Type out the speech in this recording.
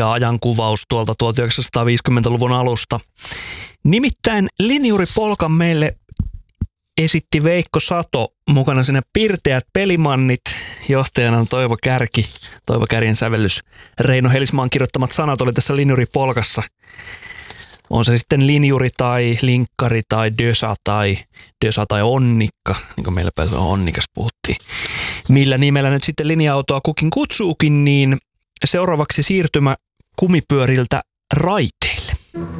mikä ajankuvaus tuolta 1950-luvun alusta. Nimittäin linjuripolkan meille esitti Veikko Sato, mukana siinä Pirteät pelimannit, johtajana on Toivo Kärki. Toivo Kärjen sävellys. Reino Helismaan kirjoittamat sanat oli tässä linjuripolkassa. On se sitten linjuri tai linkkari tai dösa tai onnikka, niin kuin meillä päin onnikas puhuttiin. Millä nimellä nyt sitten linja-autoa kukin kutsuukin, niin seuraavaksi siirtymä kumipyöriltä raiteille.